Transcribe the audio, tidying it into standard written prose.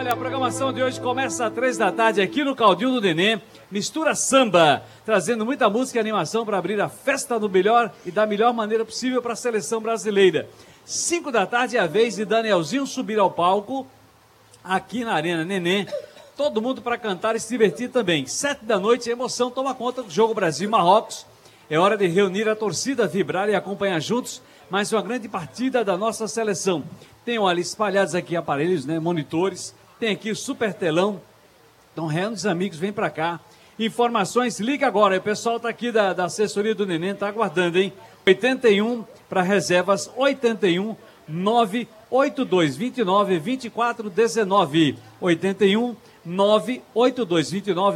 Olha, a programação de hoje começa às 3 da tarde aqui no Caldinho do Neném, Mistura Samba, trazendo muita música e animação para abrir a festa do melhor e da melhor maneira possível para a seleção brasileira. 5 da tarde é a vez de Danielzinho subir ao palco, aqui na Arena Neném, todo mundo para cantar e se divertir também. 7 da noite, a emoção toma conta do jogo Brasil e Marrocos. É hora de reunir a torcida, vibrar e acompanhar juntos mais uma grande partida da nossa seleção. Tem ali espalhados aqui aparelhos, né, monitores, tem aqui o super telão. Então, reúne os amigos, vem para cá. Informações, liga agora. O pessoal está aqui da assessoria do Neném, está aguardando, hein? 81 para reservas, 81 98229 2419. 81 98229